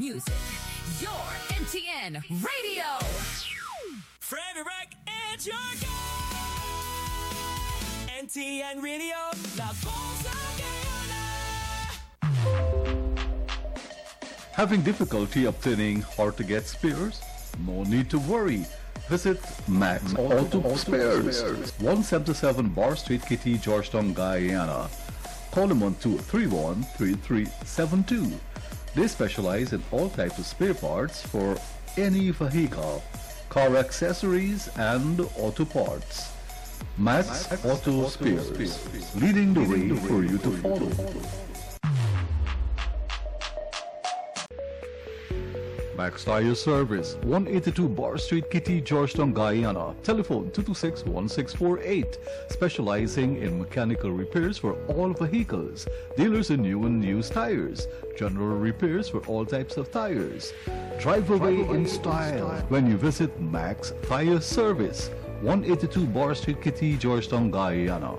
music. Your NTN Radio. Frederick and your game. NTN Radio. La Cosa Guyana. Having difficulty obtaining hard-to-get spares? No need to worry. Visit Max Auto Spares, 177 Bar Street, Kitty, Georgetown, Guyana. Call them on 231-3372. They specialize in all types of spare parts for any vehicle, car accessories, and auto parts. Max Auto Spares, leading the way for you to follow. Max Tire Service, 182 Bar Street, Kitty, Georgetown, Guyana. Telephone 226-1648. Specializing in mechanical repairs for all vehicles. Dealers in new and used tires. General repairs for all types of tires. Drive away in style when you visit Max Tire Service, 182 Bar Street, Kitty, Georgetown, Guyana.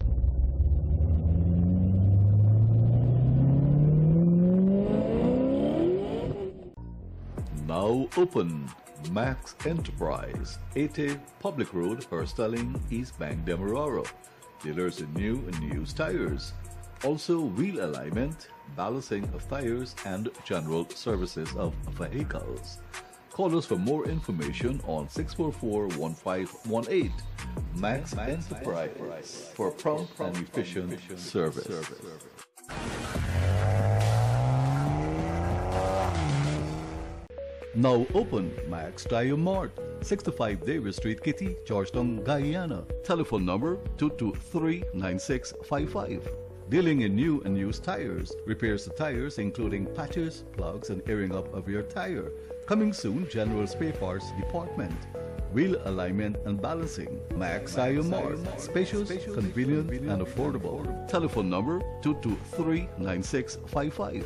Now open Max Enterprise, 80 Public Road, Herstelling, East Bank, Demerara. Dealers in new and used tires. Also wheel alignment, balancing of tires, and general services of vehicles. Call us for more information on 644-1518. Max Enterprise for prompt and efficient service. Now open Max Tire Mart, 65 Davis Street, Kitty, Georgetown, Guyana. Telephone number 223-9655. Dealing in new and used tires. Repairs to tires including patches, plugs, and airing up of your tire. Coming soon, general spare parts department. Wheel alignment and balancing. Max Tire Mart. Spacious, convenient, and affordable. Telephone number 223-9655.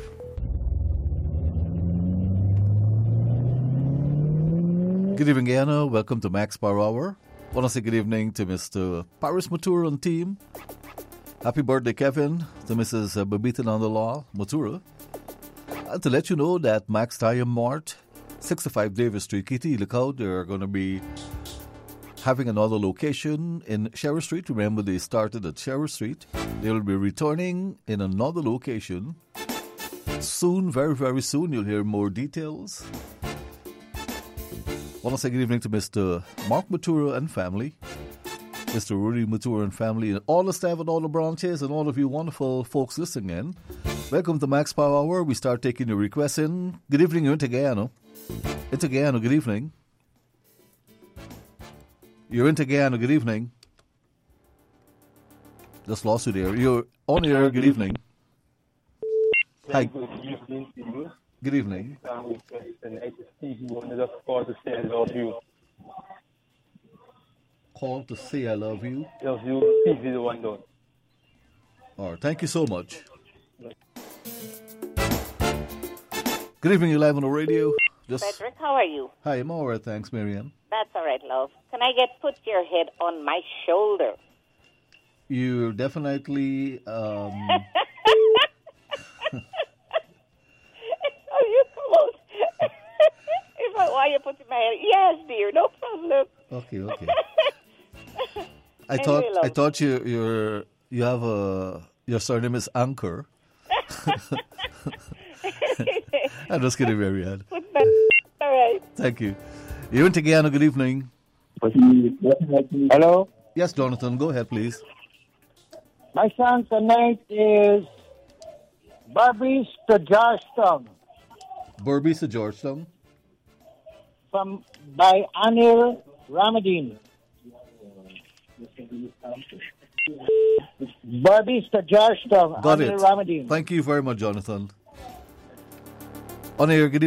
Good evening, Guyana. Welcome to Max Power Hour. I want to say good evening to Mr. Paris Matura and team. Happy birthday, Kevin, to Mrs. Babita Nandala Matura. And to let you know that Max Tire Mart, 65 Davis Street, Kitty, look out, they're going to be having another location in Sherry Street. Remember, they started at Sherry Street. They will be returning in another location soon, very, very soon. You'll hear more details. I want to say good evening to Mr. Mark Matura and family, Mr. Rudy Matura and family, and all the staff at all the branches, and all of you wonderful folks listening in. Welcome to Max Power Hour. We start taking your requests in. Good evening, you're into Guyana. Into Guyana, good evening. You're into Guyana, good evening. Just lost you there. You're on air, good evening. Hi. Good evening to you. Good evening. Stevie wanted us to call to say I love you. Call to say I love you. Love you, Stevie the one done. All right, thank you so much. Good evening, you're live on the radio. Frederick, how are you? Hi, I'm all right, thanks, Marianne. That's all right, love. Can I put your head on my shoulder? You're definitely... Are you close? If I want you to put in my head, yes, dear, no problem. Okay. Anyway, I thought you have your surname is Anchor. I'm just kidding, Marianne. All right. Thank you. You're in Guyana, good evening. Hello? Yes, Jonathan, go ahead, please. My song tonight is Barbies to Georgetown Burbies to Georgetown. by Anil Ramadin. Barbies to Georgetown, Got Anil it. Ramadin. Thank you very much, Jonathan. On air, good